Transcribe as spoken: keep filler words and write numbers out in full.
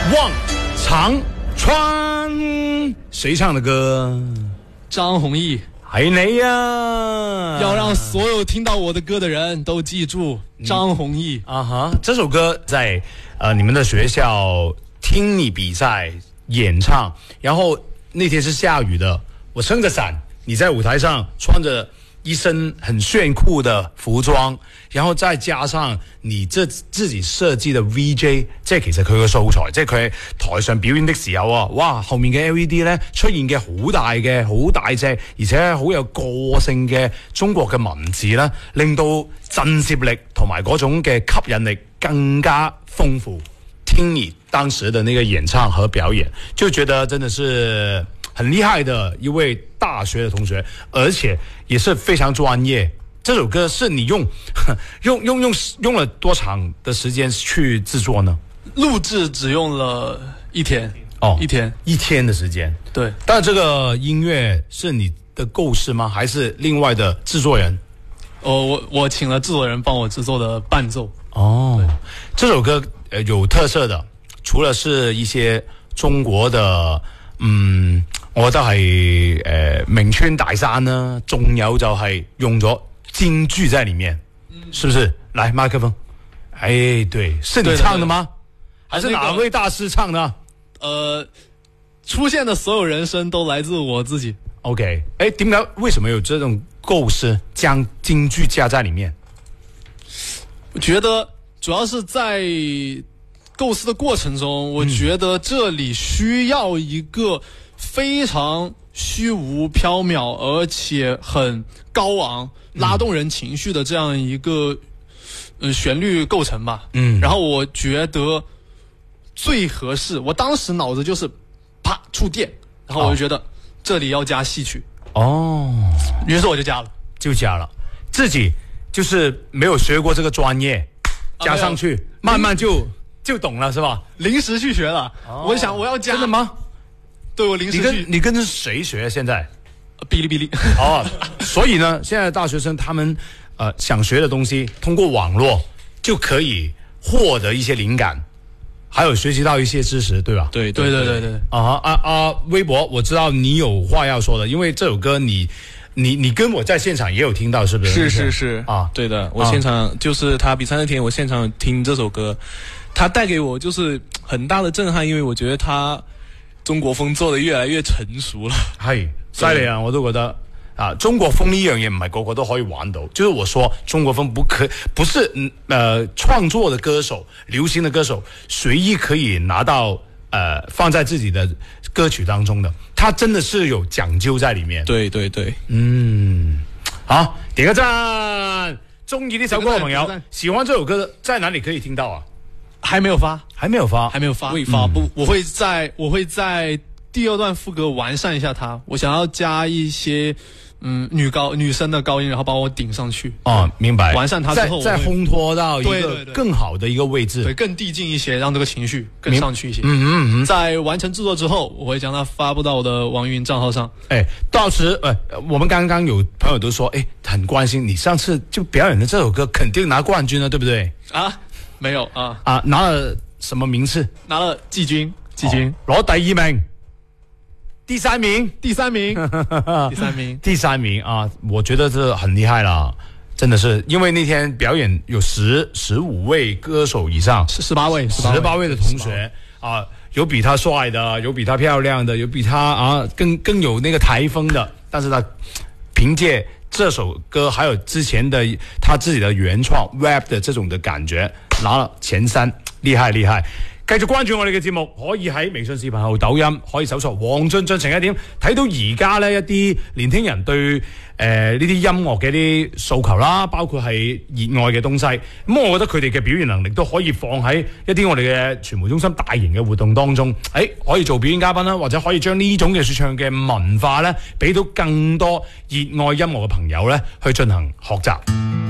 望長川，誰唱的歌？ 張弘毅。 係你啊！ 要讓所有聽到我的歌的人都記住張弘毅啊哈！這首歌在呃你們的學校聽你比賽演唱，然後那天是下雨的，我撐着傘，你在舞台上穿着一身很炫酷的服裝，然後再加上你這自己設計的 V J， 即係其實佢嘅素材，即係佢喺台上表演的時候啊，哇，後面嘅 L E D 咧出現嘅好大嘅好大隻，而且好有個性嘅中國嘅文字啦，令到震懾力同埋嗰種嘅吸引力更加豐富。聽你當時的那個演唱和表演，就覺得真的是很厲害的一位大學的同學，而且也是非常專業。這首歌是你用用用用用了多長的時間去製作呢？ 錄製只用了一天哦， 一天一天的時間。 對， 但這個音樂是你的構思嗎？還是另外的製作人？ 哦，我我請了製作人幫我製作的伴奏。 哦，這首歌呃有特色的，除了是一些中國的，嗯，我覺得係誒名川大山啦，仲有就係用咗京劇在裏面，嗯、是不是？來麥克風，哎，對，是你唱的嗎？對對對，還是哪位大師唱的？ 呃，出現的所有人聲都來自我自己。 OK，哎，點解為什麼有這種構思將京劇加在裏面？ 我覺得主要是在構思的過程中，我覺得這裡需要一個非常虛無縹緲而且很高昂、拉動人情緒的這樣一個呃旋律構成吧。嗯，然後我覺得最合適，我當時腦子就是啪觸電，然後我就覺得這裡要加戲曲。哦，於是我就加了， 就加了，自己就是沒有學過這個專業，加上去，啊、慢慢就就懂了，是吧？ 臨時去學了。哦、我想我要加。真的嗎？對，我臨時去。你跟你跟誰學？現在？ 嗶哩嗶哩。 哦，所以呢，現在的大學生他們呃想學的東西，通過網絡就可以獲得一些靈感，還有學習到一些知識，對吧？ 對對對對對。 啊啊啊！微博，我知道你有話要說的，因為這首歌你。你你跟我在現場也有聽到，是不是？ 是是是啊， 對的，我現場、啊、就是他比賽那天，我現場聽這首歌，他帶給我就是很大的震撼，因為我覺得他中國風做得越來越成熟了。係犀利啊！我都覺得啊，中國風呢樣嘢唔係個個都可以玩到。就是我說中國風不可不是呃創作的歌手、流行的歌手隨意可以拿到呃放在自己的歌曲當中的。他真的是有講究在裏面。 對對對， 嗯，好，點個讚。中意呢首歌的朋友，喜歡這首歌的，在哪裏可以聽到啊？ 還沒有發， 還沒有發， 還沒有發，未發布。我會在我會在第二段副歌完善一下它，我想要加一些嗯女高女生的高音，然後把我頂上去。 哦，明白。 完善它之後， 再再烘托到一個更好的一個位置， 對，更遞進一些，讓這個情緒更上去一些。 嗯嗯嗯。 在完成製作之後，我會將它發布到我的網易雲賬號上。 哎，到時呃，我們剛剛有朋友都說，哎，很關心你上次就表演的這首歌，肯定拿冠軍了，對不對？ 啊，沒有啊啊，拿了什麼名次？ 拿了季軍，季軍， 攞第二名。第三名， 第三名，第三名， 第三名啊！我覺得這很厲害了，真的是，因為那天表演有十十五位歌手以上， 十十八位， 十八位的同學啊，有比他帥的，有比他漂亮的，有比他啊更更有那個台風的，但是他憑借這首歌，還有之前的他自己的原創 rap 的這種的感覺，拿了前三，厲害厲害！繼續關注我哋嘅節目，可以喺微信視頻號、抖音可以搜索黃俊俊情一點，睇到而家呢一啲年輕人對誒呢啲音樂嘅啲訴求啦，包括係熱愛嘅東西。咁、嗯、我覺得佢哋嘅表現能力都可以放喺一啲我哋嘅傳媒中心大型嘅活動當中，誒、哎、可以做表演嘉賓啦，或者可以將呢種嘅說唱嘅文化呢，俾到更多熱愛音樂嘅朋友呢去進行學習。